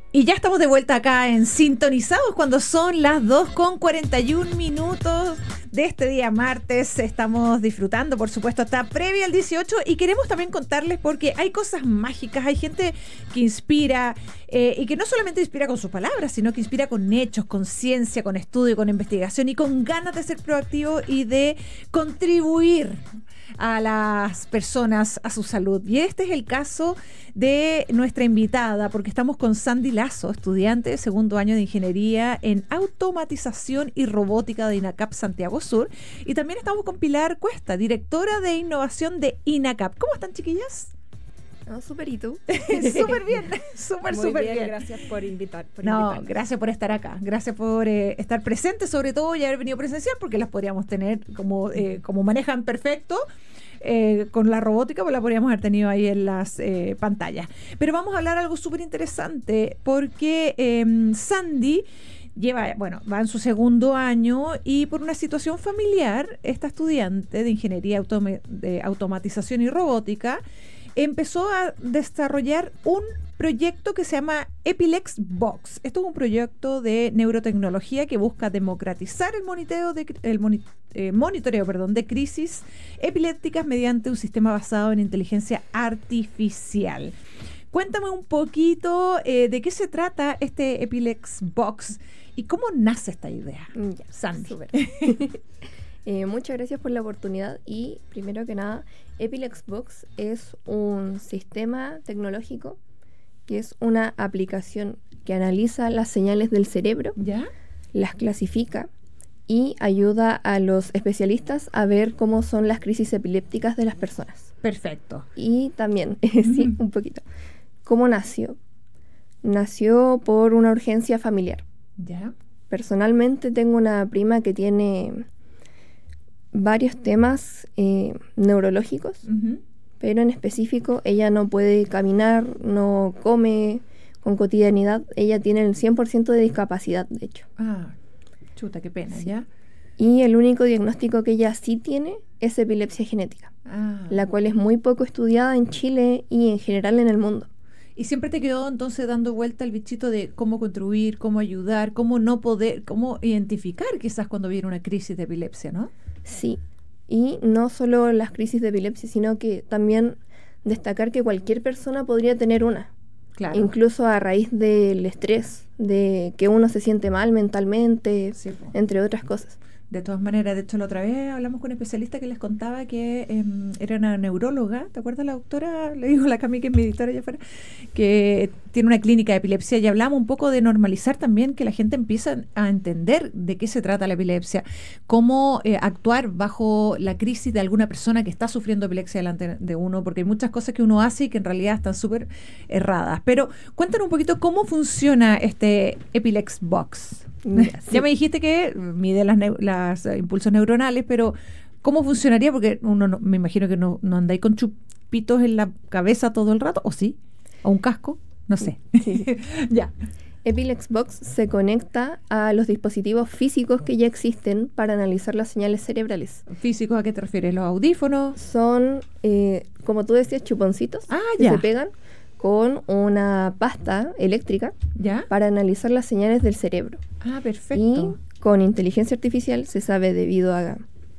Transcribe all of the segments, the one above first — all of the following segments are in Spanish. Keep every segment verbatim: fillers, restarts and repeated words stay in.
Y ya estamos de vuelta acá en Sintonizados cuando son las dos con cuarenta y un minutos de este día martes. Estamos disfrutando, por supuesto, hasta previa al dieciocho y queremos también contarles porque hay cosas mágicas, hay gente que inspira eh, y que no solamente inspira con sus palabras, sino que inspira con hechos, con ciencia, con estudio, con investigación y con ganas de ser proactivo y de contribuir a las personas, a su salud. Y este es el caso de nuestra invitada, porque estamos con Sandy Lazo, estudiante de segundo año de Ingeniería en Automatización y Robótica de INACAP Santiago Sur. Y también estamos con Pilar Cuesta, directora de Innovación de INACAP. ¿Cómo están, chiquillas? No, súper, ¿y tú? Súper bien, súper, súper bien, bien. Gracias por invitar. Por no, invitarnos. Gracias por estar acá. Gracias por eh, estar presente, sobre todo, y haber venido presencial, porque las podríamos tener como, eh, como manejan perfecto. Eh, con la robótica, pues la podríamos haber tenido ahí en las eh, pantallas. Pero vamos a hablar algo súper interesante, porque eh, Sandy lleva, bueno, va en su segundo año y por una situación familiar, esta estudiante de Ingeniería Autom- de Automatización y Robótica empezó a desarrollar un proyecto que se llama Epilex Box. Esto es un proyecto de neurotecnología que busca democratizar el monitoreo de, el moni, eh, monitoreo perdón, de crisis epilépticas mediante un sistema basado en inteligencia artificial. Cuéntame un poquito eh, de qué se trata este Epilex Box y cómo nace esta idea. Ya, Sandy. Súper. Eh, muchas gracias por la oportunidad y primero que nada, Epilex Box es un sistema tecnológico que es una aplicación que analiza las señales del cerebro, ¿Ya? las clasifica y ayuda a los especialistas a ver cómo son las crisis epilépticas de las personas. Perfecto. Y también, sí, un poquito, ¿cómo nació? Nació por una urgencia familiar. ¿Ya? Personalmente tengo una prima que tiene varios temas eh, neurológicos, Uh-huh. pero en específico ella no puede caminar, no come con cotidianidad. Ella tiene el cien por ciento de discapacidad, de hecho. Ah, chuta, qué pena, Sí. ¿ya? Y el único diagnóstico que ella sí tiene es epilepsia genética, Ah. la cual es muy poco estudiada en Chile y en general en el mundo. Y siempre te quedó entonces dando vuelta el bichito de cómo contribuir, cómo ayudar, cómo no poder, cómo identificar quizás cuando viene una crisis de epilepsia, ¿no? Sí, y no solo las crisis de epilepsia, sino que también destacar que cualquier persona podría tener una. Claro. Incluso a raíz del estrés, de que uno se siente mal mentalmente, Sí, po. entre otras cosas. De todas maneras, de hecho, la otra vez hablamos con un especialista que les contaba que eh, era una neuróloga, ¿te acuerdas la doctora? Le digo a la Cami, que es mi editora allá afuera, que tiene una clínica de epilepsia y hablamos un poco de normalizar también que la gente empieza a entender de qué se trata la epilepsia, cómo eh, actuar bajo la crisis de alguna persona que está sufriendo epilepsia delante de uno, porque hay muchas cosas que uno hace y que en realidad están súper erradas. Pero cuéntanos un poquito cómo funciona este Epilex Box. Ya, sí. Ya me dijiste que mide las, neu- las eh, impulsos neuronales, pero ¿cómo funcionaría? Porque uno no, me imagino que no, no andáis con chupitos en la cabeza todo el rato, ¿o sí? ¿O un casco? No sé. Sí. Ya. Epilex Box se conecta a los dispositivos físicos que ya existen para analizar las señales cerebrales. ¿Físicos a qué te refieres? ¿Los audífonos? Son, eh, como tú decías, chuponcitos Ah, que ya. se pegan con una pasta eléctrica ¿Ya? para analizar las señales del cerebro. Ah, perfecto. Y con inteligencia artificial se sabe debido a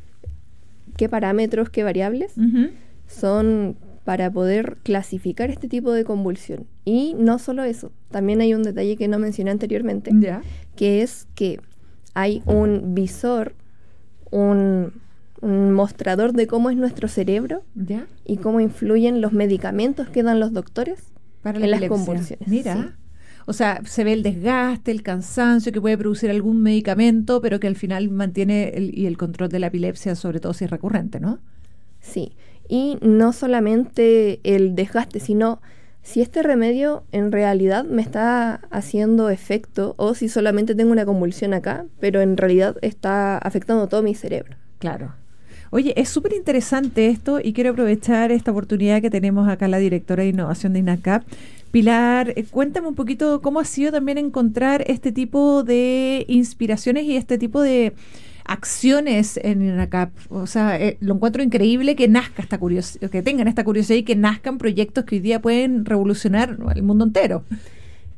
qué parámetros, qué variables Ujú. son para poder clasificar este tipo de convulsión. Y no solo eso, también hay un detalle que no mencioné anteriormente, Ya. que es que hay un visor, un, un mostrador de cómo es nuestro cerebro ¿Ya? y cómo influyen los medicamentos que dan los doctores Para la en las epilepsia. convulsiones. Mira. Sí. O sea, se ve el desgaste, el cansancio que puede producir algún medicamento, pero que al final mantiene el, y el control de la epilepsia, sobre todo si es recurrente, ¿no? Sí, y no solamente el desgaste, sino si este remedio en realidad me está haciendo efecto o si solamente tengo una convulsión acá, pero en realidad está afectando todo mi cerebro. Claro. Oye, es súper interesante esto y quiero aprovechar esta oportunidad que tenemos acá la directora de innovación de INACAP. Pilar, eh, cuéntame un poquito cómo ha sido también encontrar este tipo de inspiraciones y este tipo de acciones en INACAP. O sea, eh, lo encuentro increíble que nazca esta curiosidad, que tengan esta curiosidad y que nazcan proyectos que hoy día pueden revolucionar el mundo entero.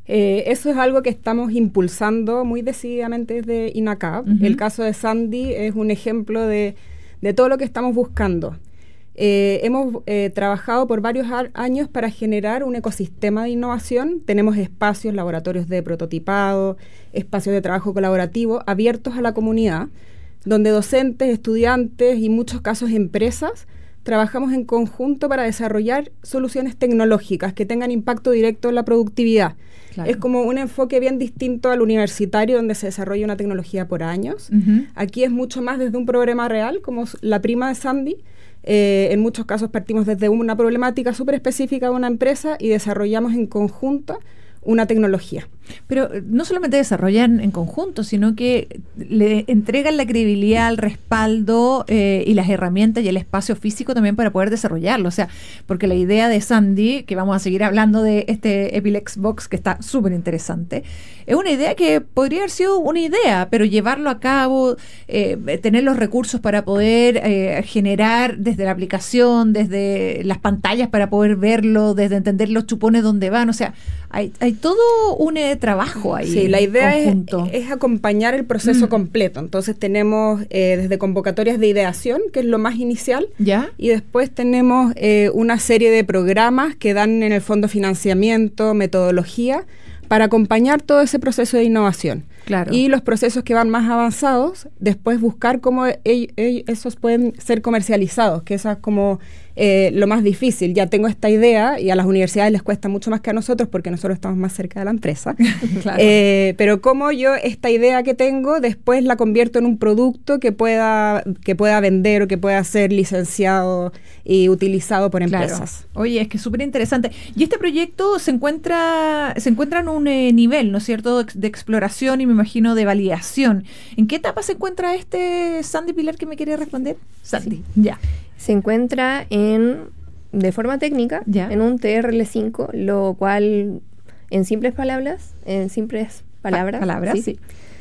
Eh, eso es algo que estamos impulsando muy decididamente desde INACAP. Uh-huh. El caso de Sandy es un ejemplo de, de todo lo que estamos buscando. Eh, hemos eh, trabajado por varios años para generar un ecosistema de innovación. Tenemos espacios, laboratorios de prototipado, espacios de trabajo colaborativo abiertos a la comunidad, donde docentes, estudiantes y en muchos casos empresas trabajamos en conjunto para desarrollar soluciones tecnológicas que tengan impacto directo en la productividad. Claro. Es como un enfoque bien distinto al universitario, donde se desarrolla una tecnología por años. Uh-huh. Aquí es mucho más desde un problema real, como la prima de Sandy. Eh, en muchos casos partimos desde una problemática súper específica de una empresa y desarrollamos en conjunto una tecnología. Pero no solamente desarrollan en conjunto, sino que le entregan la credibilidad, el respaldo eh, y las herramientas y el espacio físico también para poder desarrollarlo. O sea, porque la idea de Sandy, que vamos a seguir hablando de este Epilex Box, que está súper interesante, es una idea que podría haber sido una idea, pero llevarlo a cabo, eh, tener los recursos para poder eh, generar desde la aplicación, desde las pantallas para poder verlo, desde entender los chupones dónde van. O sea, hay, hay todo un eh, trabajo ahí. Sí, la idea es, es acompañar el proceso mm. completo. Entonces tenemos eh, desde convocatorias de ideación, que es lo más inicial, ¿ya? Y después tenemos eh, una serie de programas que dan en el fondo financiamiento, metodología, para acompañar todo ese proceso de innovación. Claro. Y los procesos que van más avanzados, después buscar cómo e- e- esos pueden ser comercializados, que eso es como eh, lo más difícil. Ya tengo esta idea y a las universidades les cuesta mucho más que a nosotros porque nosotros estamos más cerca de la empresa. Claro. eh, pero cómo yo esta idea que tengo después la convierto en un producto que pueda, que pueda vender o que pueda ser licenciado y utilizado por empresas. Claro. Oye, es que es súper interesante. Y este proyecto se encuentra, se encuentra en un eh, nivel, ¿no es cierto?, de, de exploración y me imagino de validación. ¿En qué etapa se encuentra este Sandy Pilar que me quiere responder? Sandy, sí. ya. Se encuentra en, de forma técnica, ya. en un T R L cinco, lo cual, en simples palabras, en simples palabras, pa- palabras sí, sí,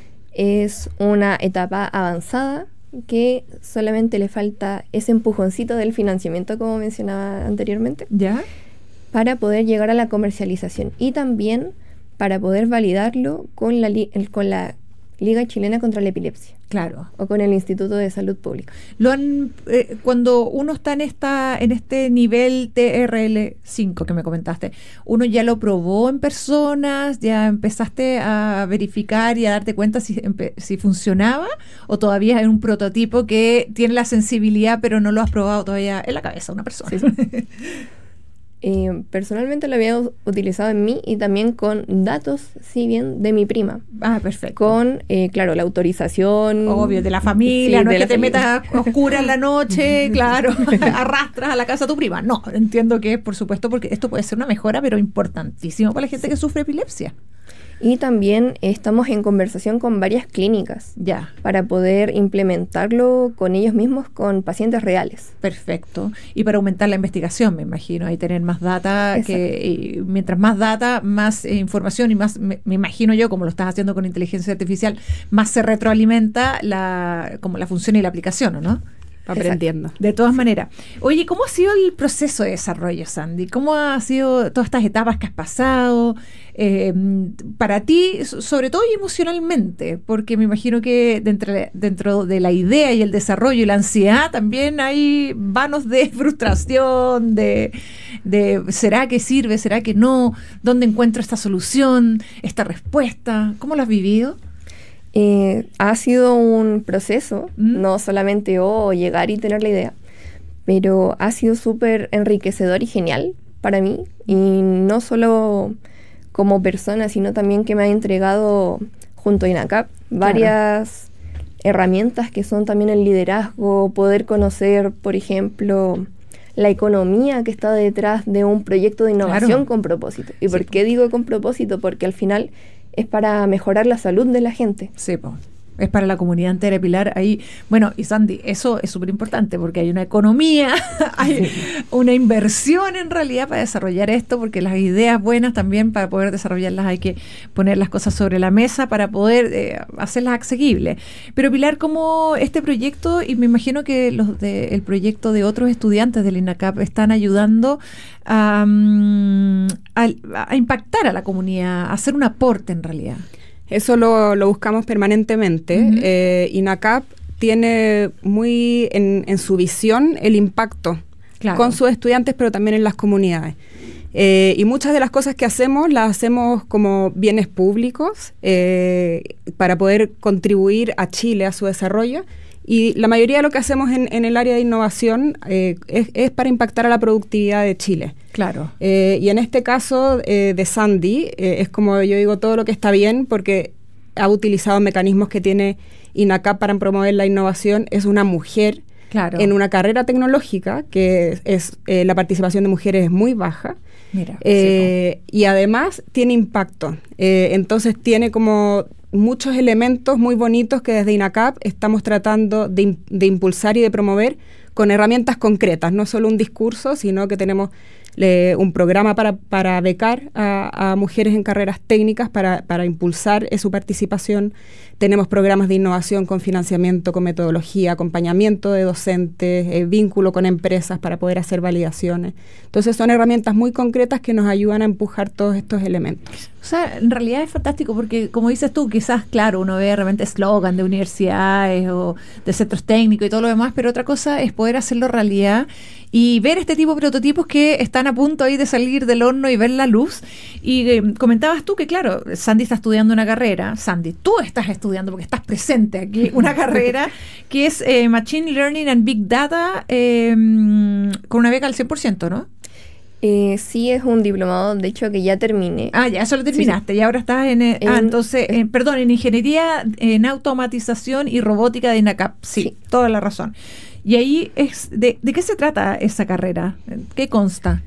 es una etapa avanzada que solamente le falta ese empujoncito del financiamiento, como mencionaba anteriormente, ya, para poder llegar a la comercialización y también para poder validarlo con la, li- el, con la Liga Chilena contra la Epilepsia. Claro. O con el Instituto de Salud Pública. Lo han, eh, cuando uno está en esta en este nivel T R L cinco que me comentaste, ¿uno ya lo probó en personas? ¿Ya empezaste a verificar y a darte cuenta si, empe- si funcionaba? ¿O todavía es un prototipo que tiene la sensibilidad pero no lo has probado todavía en la cabeza de una persona? Sí, sí. Eh, personalmente lo había u- utilizado en mí y también con datos, si bien, de mi prima. Ah, perfecto. Con, eh, claro, la autorización. Obvio, de la familia, sí, no de es que la te familia. metas a oscura en la noche, claro, arrastras a la casa de tu prima. No, entiendo que es, por supuesto, porque esto puede ser una mejora, pero importantísimo para la gente Sí. que sufre epilepsia. Y también estamos en conversación con varias clínicas Ya. para poder implementarlo con ellos mismos, con pacientes reales. Perfecto. Y para aumentar la investigación, me imagino, y tener más data, que y mientras más data, más eh, información y más, me, me imagino yo, como lo estás haciendo con inteligencia artificial, más se retroalimenta la como la función y la aplicación, ¿o no? Aprendiendo. De todas maneras. Oye, ¿cómo ha sido el proceso de desarrollo, Sandy? ¿Cómo ha sido todas estas etapas que has pasado eh, para ti, sobre todo y emocionalmente? Porque me imagino que dentro, dentro de la idea y el desarrollo y la ansiedad también hay vanos de frustración, de, de ¿será que sirve? ¿Será que no? ¿Dónde encuentro esta solución, esta respuesta? ¿Cómo lo has vivido? Eh, ha sido un proceso, ¿Mm? no solamente oh, llegar y tener la idea, pero ha sido súper enriquecedor y genial para mí, y no solo como persona, sino también que me ha entregado junto a INACAP varias claro. herramientas que son también el liderazgo, poder conocer, por ejemplo, la economía que está detrás de un proyecto de innovación claro. con propósito. ¿Y sí, por qué digo con propósito? Porque al final es para mejorar la salud de la gente. Sí, pues, es para la comunidad entera, Pilar. Ahí, bueno, y Sandy, eso es súper importante porque hay una economía, hay sí. una inversión en realidad para desarrollar esto, porque las ideas buenas también para poder desarrollarlas hay que poner las cosas sobre la mesa para poder eh, hacerlas asequibles. Pero Pilar, ¿cómo este proyecto, y me imagino que los de, el proyecto de otros estudiantes del INACAP están ayudando a, a, a impactar a la comunidad, a hacer un aporte en realidad? Eso lo, lo buscamos permanentemente. Uh-huh. eh, INACAP tiene muy en, en su visión el impacto claro. con sus estudiantes, pero también en las comunidades. Eh, y muchas de las cosas que hacemos las hacemos como bienes públicos eh, para poder contribuir a Chile, a su desarrollo. Y la mayoría de lo que hacemos en, en el área de innovación eh, es, es para impactar a la productividad de Chile. Claro. Eh, y en este caso eh, de Sandy, eh, es como yo digo, todo lo que está bien, porque ha utilizado mecanismos que tiene INACAP para promover la innovación. Es una mujer claro. en una carrera tecnológica, que es, es eh, la participación de mujeres es muy baja. Mira, eh, y además tiene impacto. Eh, entonces tiene como muchos elementos muy bonitos que desde INACAP estamos tratando de, de impulsar y de promover con herramientas concretas, no solo un discurso, sino que tenemos le, un programa para, para becar a, a mujeres en carreras técnicas para, para impulsar eh, su participación. Tenemos programas de innovación con financiamiento, con metodología, acompañamiento de docentes, eh, vínculo con empresas para poder hacer validaciones. Entonces son herramientas muy concretas que nos ayudan a empujar todos estos elementos. O sea, en realidad es fantástico porque, como dices tú, quizás, claro, uno ve de repente eslogan de universidades o de centros técnicos y todo lo demás, pero otra cosa es poder hacerlo realidad y ver este tipo de prototipos que están a punto ahí de salir del horno y ver la luz. Y eh, comentabas tú que, claro, Sandy está estudiando una carrera. Sandy, tú estás estudiando, porque estás presente aquí, una carrera que es eh, Machine Learning and Big Data eh, con una beca al cien por ciento, ¿no? Eh, sí, es un diplomado, de hecho, que ya terminé. Ah, ya, eso lo terminaste, sí, sí. Y ahora estás en... Eh, en ah, entonces, eh, perdón, en Ingeniería en Automatización y Robótica de INACAP. Sí, sí. Toda la razón. Y ahí, es de, ¿de qué se trata esa carrera? ¿Qué consta?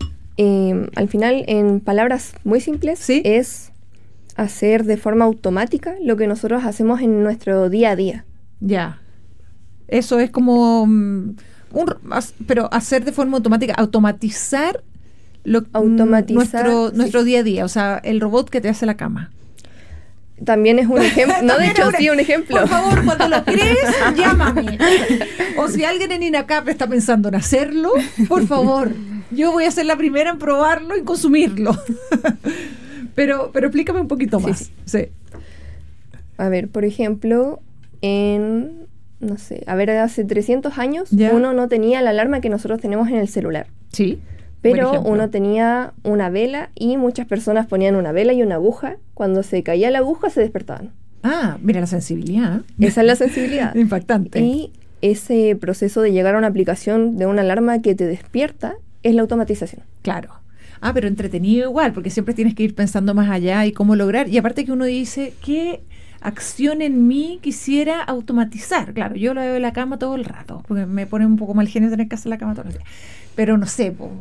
Eh, al final, en palabras muy simples, ¿sí? Es hacer de forma automática lo que nosotros hacemos en nuestro día a día. Ya. Eso es como... Um, un, pero hacer de forma automática, automatizar, lo, automatizar nuestro, sí. nuestro día a día. O sea, el robot que te hace la cama. También es un ejemplo. No, de hecho, sí, un ejemplo. Por favor, cuando lo crees, llámame. O si alguien en INACAP está pensando en hacerlo, por favor, yo voy a ser la primera en probarlo y consumirlo. pero, pero explícame un poquito más. Sí, sí. Sí. A ver, por ejemplo, en, no sé, a ver, hace trescientos años, ¿ya? Uno no tenía la alarma que nosotros tenemos en el celular. Sí. Pero uno tenía una vela y muchas personas ponían una vela y una aguja. Cuando se caía la aguja se despertaban. Ah, mira la sensibilidad. Esa es la sensibilidad. Impactante. Y ese proceso de llegar a una aplicación de una alarma que te despierta es la automatización. Claro. Ah, pero entretenido igual, porque siempre tienes que ir pensando más allá y cómo lograr. Y aparte que uno dice, ¿qué acción en mí quisiera automatizar? Claro, yo lo veo en la cama todo el rato, porque me pone un poco mal genio tener que hacer la cama todos los días. Pero no sé, po,